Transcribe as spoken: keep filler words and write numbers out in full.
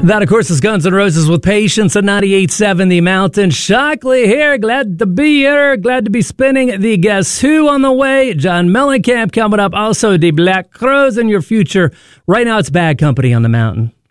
That, of course, is Guns N' Roses with Patience at ninety-eight point seven The Mountain. Shockley here. Glad to be here. Glad to be spinning the Guess Who on the way. John Mellencamp coming up. Also, the Black Crowes in your future. Right now, it's Bad Company on the Mountain.